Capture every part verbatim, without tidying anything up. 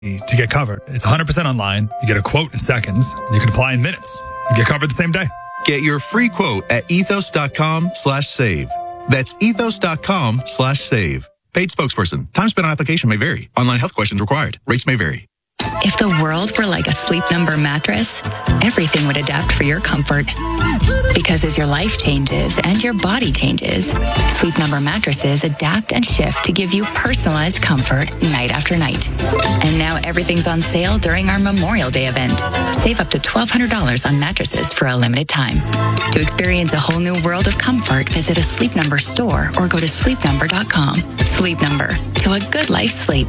to get covered. It's one hundred percent online. You get a quote in seconds, and you can apply in minutes. You get covered the same day. Get your free quote at ethos.com slash save. That's ethos.com slash save. Paid spokesperson. Time spent on application may vary. Online health questions required. Rates may vary. If the world were like a Sleep Number mattress, everything would adapt for your comfort. Because as your life changes and your body changes, Sleep Number mattresses adapt and shift to give you personalized comfort night after night. And now everything's on sale during our Memorial Day event. Save up to twelve hundred dollars on mattresses for a limited time. To experience a whole new world of comfort, visit a Sleep Number store or go to sleep number dot com. Sleep Number. To a good life sleep.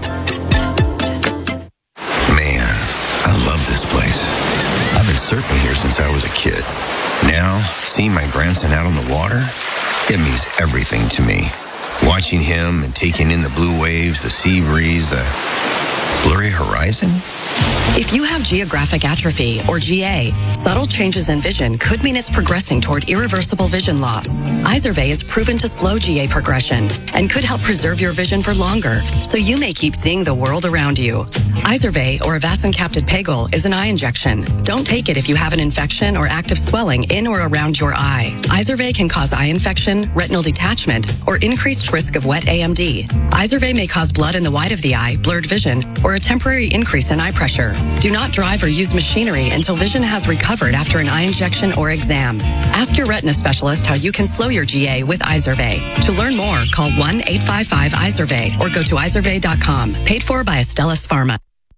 Man, I love this place. I've been surfing here since I was a kid. Now, seeing my grandson out on the water, it means everything to me. Watching him and taking in the blue waves, the sea breeze, the blurry horizon. If you have geographic atrophy, or G A, subtle changes in vision could mean it's progressing toward irreversible vision loss. Izervay is proven to slow G A progression and could help preserve your vision for longer, so you may keep seeing the world around you. Izervay, or avacincaptad pegol, is an eye injection. Don't take it if you have an infection or active swelling in or around your eye. Izervay can cause eye infection, retinal detachment, or increased risk of wet A M D. Izervay may cause blood in the white of the eye, blurred vision, or a temporary increase in eye pressure. Do not drive or use machinery until vision has recovered after an eye injection or exam. Ask your retina specialist how you can slow your G A with Izervay. To learn more, call one eight five five Izervay or go to izervay dot com. Paid for by Astellas Pharma.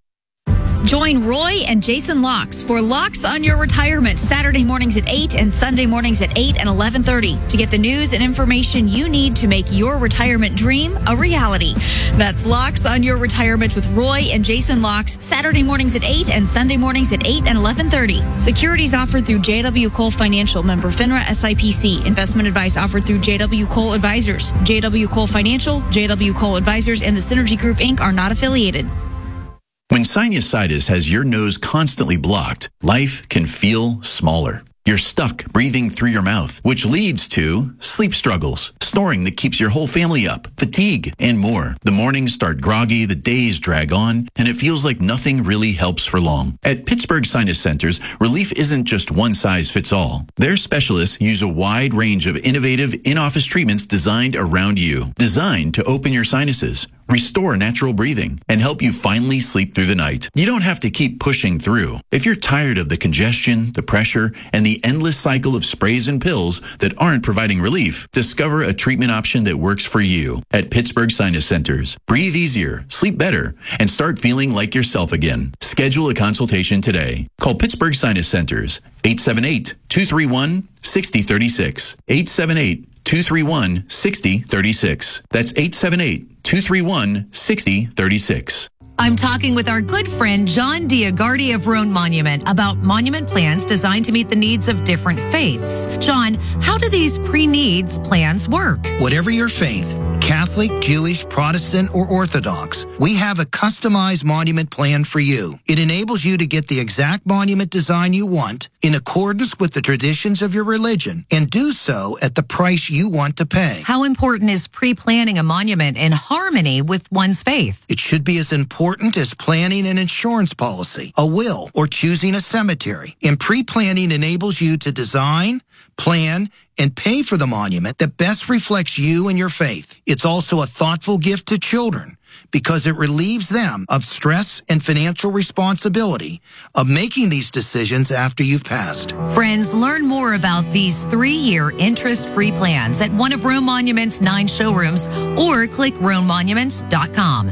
Join Roy and Jason Locks for Locks on Your Retirement, Saturday mornings at eight and Sunday mornings at eight and eleven thirty to get the news and information you need to make your retirement dream a reality. That's Locks on Your Retirement with Roy and Jason Locks, Saturday mornings at eight and Sunday mornings at eight and eleven thirty. Securities offered through J W. Cole Financial, member FINRA S I P C. Investment advice offered through J W. Cole Advisors. J W. Cole Financial, J W. Cole Advisors, and the Synergy Group, Incorporated are not affiliated. When sinusitis has your nose constantly blocked, life can feel smaller. You're stuck breathing through your mouth, which leads to sleep struggles, snoring that keeps your whole family up, fatigue, and more. The mornings start groggy, the days drag on, and it feels like nothing really helps for long. At Pittsburgh Sinus Centers, relief isn't just one size fits all. Their specialists use a wide range of innovative in-office treatments designed around you, designed to open your sinuses, restore natural breathing, and help you finally sleep through the night. You don't have to keep pushing through. If you're tired of the congestion, the pressure, and the endless cycle of sprays and pills that aren't providing relief, discover a treatment option that works for you at Pittsburgh Sinus Centers. Breathe easier, sleep better, and start feeling like yourself again. Schedule a consultation today. Call Pittsburgh Sinus Centers, eight seven eight, two three one, six zero three six, eight seven eight, two three one, six zero three six. That's eight seven eight, two three one, six zero three six. I'm talking with our good friend John Diagardi of Roan Monument about monument plans designed to meet the needs of different faiths. John, how do these pre-needs plans work? Whatever your faith, Catholic, Jewish, Protestant, or Orthodox, we have a customized monument plan for you. It enables you to get the exact monument design you want in accordance with the traditions of your religion and do so at the price you want to pay. How important is pre-planning a monument in harmony with one's faith? It should be as important as planning an insurance policy, a will, or choosing a cemetery. And pre-planning enables you to design, plan, and pay for the monument that best reflects you and your faith. It's also a thoughtful gift to children because it relieves them of stress and financial responsibility of making these decisions after you've passed. Friends, learn more about these three-year interest-free plans at one of Roan Monument's nine showrooms or click roan monuments dot com.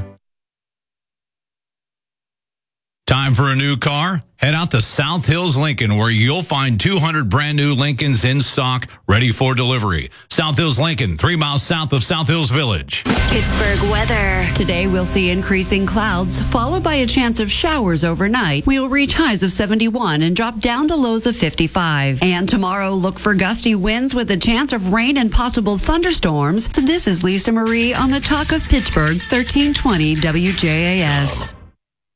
Time for a new car? Head out to South Hills Lincoln, where you'll find two hundred brand new Lincolns in stock, ready for delivery. South Hills Lincoln, three miles south of South Hills Village. Pittsburgh weather. Today we'll see increasing clouds, followed by a chance of showers overnight. We'll reach highs of seventy-one and drop down to lows of fifty-five. And tomorrow, look for gusty winds with a chance of rain and possible thunderstorms. So this is Lisa Marie on the Talk of Pittsburgh, thirteen twenty W J A S.